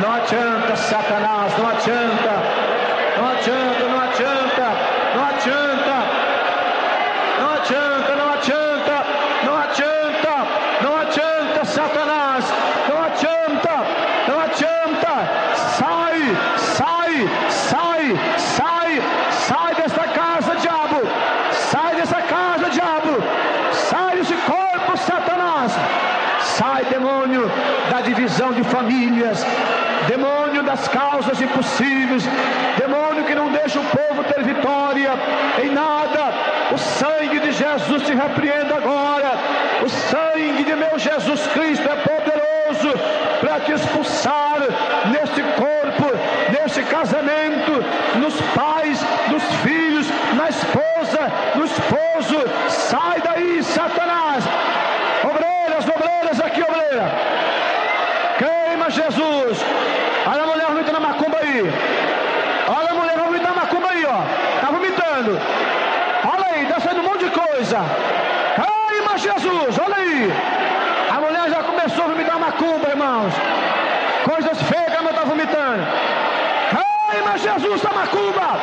Não adianta, Satanás, não adianta, não adianta, não adianta, não adianta, não adianta, não adianta, não adianta, não adianta, Satanás, não adianta, não adianta. Sai, sai, sai, sai, sai desta casa, diabo, sai dessa casa, diabo, sai desse corpo, Satanás. Sai, demônio da divisão de famílias, demônio das causas impossíveis, demônio que não deixa o povo ter vitória em nada. O sangue de Jesus te repreenda agora. O sangue de meu Jesus Cristo é poderoso para te expulsar neste corpo, neste casamento, nos pais, nos filhos, na esposa, no esposo. Sai daí, Satanás. Obreiras, obreiras, aqui, obreira. Queima Jesus. Olha a mulher vomitando a macumba aí. Olha a mulher vomitando a macumba aí, ó. Tá vomitando. Olha aí, tá saindo um monte de coisa. Queima Jesus, olha aí. A mulher já começou a vomitar a macumba, irmãos. Coisas feias, mas tá vomitando. Queima Jesus da macumba.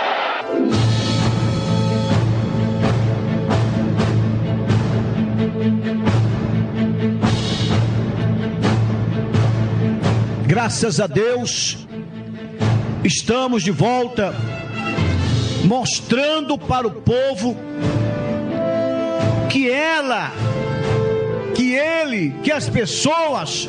Graças a Deus, estamos de volta, mostrando para o povo que que as pessoas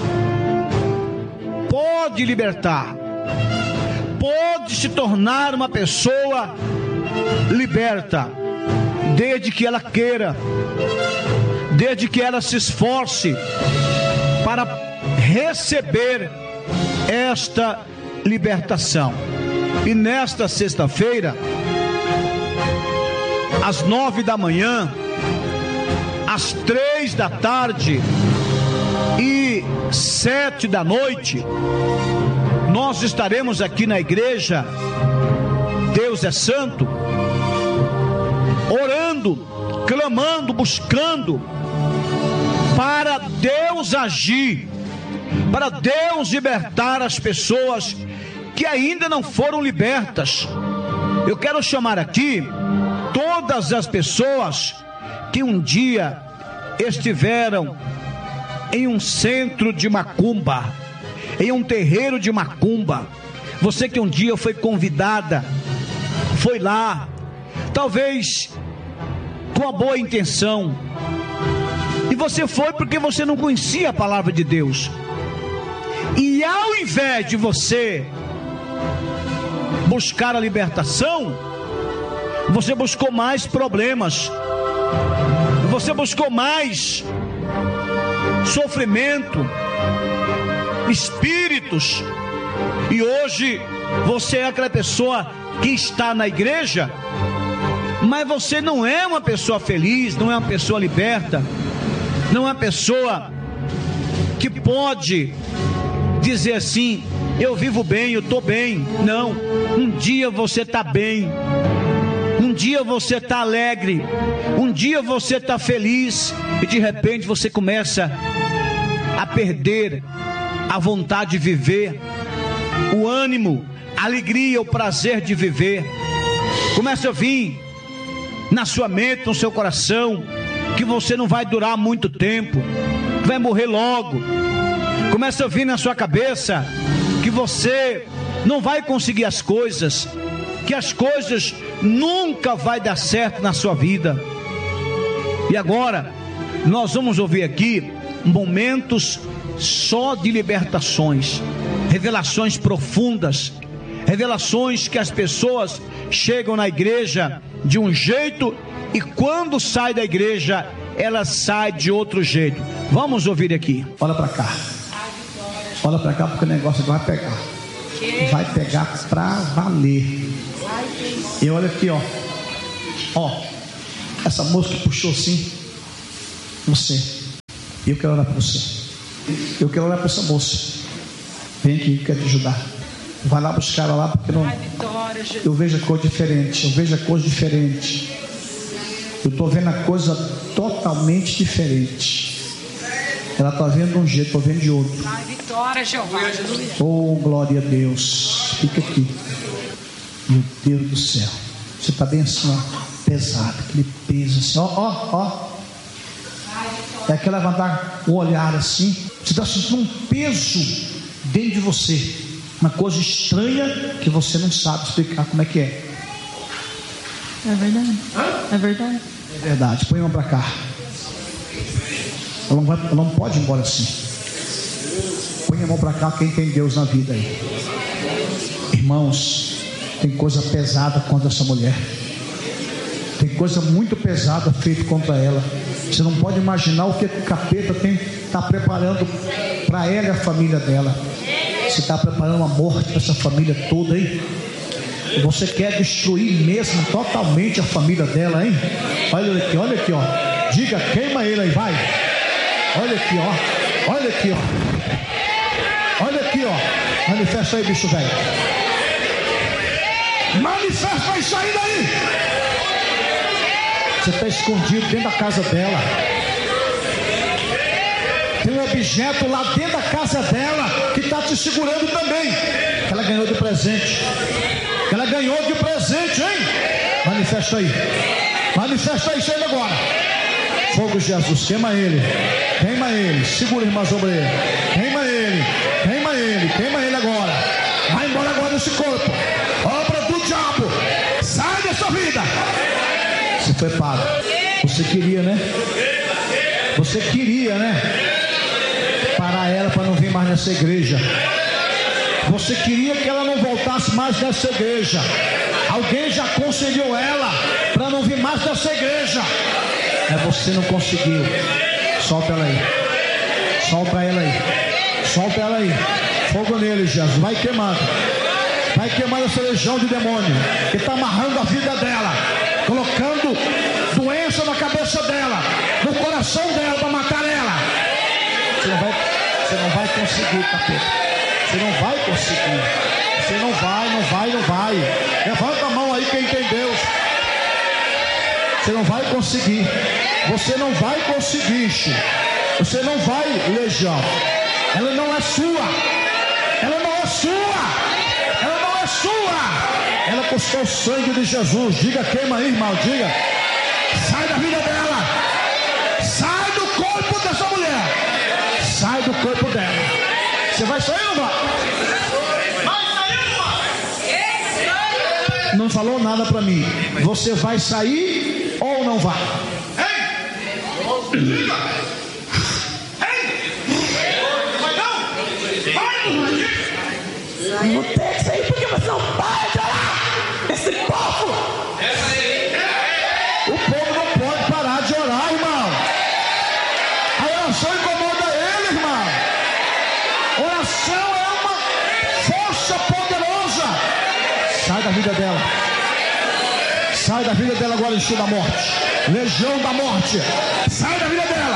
pode libertar, pode se tornar uma pessoa liberta, desde que ela queira, desde que ela se esforce para receber esta libertação. E nesta sexta-feira, às 9 da manhã, às 3 da tarde e 7 da noite, nós estaremos aqui na igreja Deus é Santo, orando, clamando, buscando para Deus agir, para Deus libertar as pessoas que ainda não foram libertas. Eu quero chamar aqui todas as pessoas que um dia estiveram em um centro de macumba, em um terreiro de macumba. Você que um dia foi convidada, foi lá, talvez com a boa intenção, e você foi porque você não conhecia a palavra de Deus. E ao invés de você buscar a libertação, você buscou mais problemas, você buscou mais sofrimento, espíritos. E hoje você é aquela pessoa que está na igreja, mas você não é uma pessoa feliz, não é uma pessoa liberta, não é uma pessoa que pode dizer assim: eu vivo bem, eu estou bem. Não, um dia você está bem, um dia você está alegre, um dia você está feliz, e de repente você começa a perder a vontade de viver, o ânimo, a alegria, o prazer de viver. Começa a vir na sua mente, no seu coração, que você não vai durar muito tempo, vai morrer logo. Começa a vir na sua cabeça que você não vai conseguir as coisas, que as coisas nunca vai dar certo na sua vida. E agora nós vamos ouvir aqui momentos só de libertações, revelações profundas, revelações que as pessoas chegam na igreja de um jeito e quando sai da igreja ela sai de outro jeito. Vamos ouvir aqui. Olha para cá. Olha para cá, porque o negócio vai pegar. Vai pegar pra valer. E olha aqui, ó. Ó, essa moça que puxou assim, você. Eu quero olhar para você. Eu quero olhar para essa moça. Vem aqui, eu quero te ajudar. Vai lá buscar ela lá, porque não. Eu vejo a cor diferente. Eu vejo a coisa diferente. Eu estou vendo a coisa totalmente diferente. Ela está vendo de um jeito, estou vendo de outro. Ai, vitória, Jeová. Oh, glória a Deus. Fica aqui. Meu Deus do céu. Você está bem assim, ó, pesado, aquele peso assim, ó. É aquela levantar o olhar assim. Você está sentindo um peso dentro de você. Uma coisa estranha que você não sabe explicar como é que é. É verdade. É verdade. É verdade. Põe uma para cá. Ela não pode ir embora assim. Põe a mão para cá, quem tem Deus na vida aí. Irmãos, tem coisa pesada contra essa mulher. Tem coisa muito pesada feita contra ela. Você não pode imaginar o que o capeta está preparando para ela e a família dela. Você está preparando a morte para essa família toda, hein? Você quer destruir mesmo totalmente a família dela, hein? Olha aqui, ó. Diga, queima ele aí, vai. Olha aqui, ó. Olha aqui, ó. Olha aqui, ó. Manifesta aí, bicho velho. Manifesta isso aí daí. Você está escondido dentro da casa dela. Tem um objeto lá dentro da casa dela que está te segurando também. Que ela ganhou de presente. Que ela ganhou de presente, hein? Manifesta aí. Manifesta isso aí agora. Fogo de Jesus, queima ele. Queima ele. Segura, irmã obreira. Queima ele. Queima ele. Queima ele agora. Vai embora agora desse corpo. Obra do diabo. Sai dessa vida. Você foi pago. Você queria, né? Você queria, né? Parar ela para não vir mais nessa igreja. Você queria que ela não voltasse mais nessa igreja. Alguém já aconselhou ela para não vir mais nessa igreja. Mas você não conseguiu. Solta ela aí. Solta ela aí. Solta ela aí. Fogo nele, Jesus. Vai queimando. Vai queimando essa legião de demônio que está amarrando a vida dela, colocando doença na cabeça dela, no coração dela, para matar ela. Você não vai conseguir, capeta. Você não vai conseguir. Você não vai. Levanta a mão aí quem tem Deus. Você não vai conseguir. Você não vai conseguir, Chico. Você não vai, legião. Ela não é sua. Ela não é sua. Ela não é sua. Ela custou o sangue de Jesus. Diga, queima aí, irmão. Diga. Sai da vida dela. Sai do corpo dessa mulher. Sai do corpo dela. Você vai sair ou não vai? Vai sair ou não? Não falou nada para mim. Você vai sair ou não vai? Ei! Vai não! Vai! Vou ter que sair porque você não para de orar. Esse povo. O povo não pode parar de orar, irmão. A oração incomoda ele, irmão. Oração é uma força poderosa. Sai da vida dela. Sai da vida dela agora, enxuga da morte. Legião da morte. Sai da vida dela.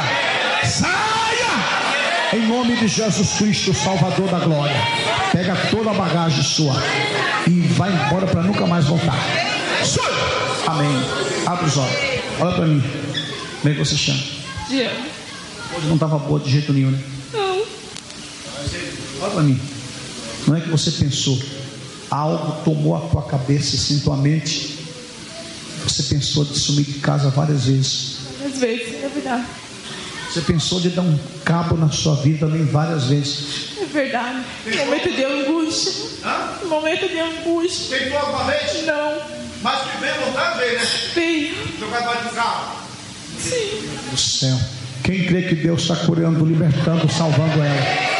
Saia! Em nome de Jesus Cristo, Salvador da glória. Pega toda a bagagem sua e vai embora para nunca mais voltar. Amém. Abre os olhos. Olha para mim. Como é que você chama? Diego. Hoje não estava boa de jeito nenhum, né? Não. Olha para mim. Não é que você pensou, algo tomou a tua cabeça, assim, tua mente. Você pensou de sumir de casa várias vezes. Às vezes, é verdade. Você pensou de dar um cabo na sua vida também várias vezes. É verdade. Momento de angústia. Momento de angústia. Tentou alguma vez? Não. Mas que vem vontade veio, né? Veio. Jogar debaixo do carro. Sim. Do céu. Quem crê que Deus está curando, libertando, salvando ela?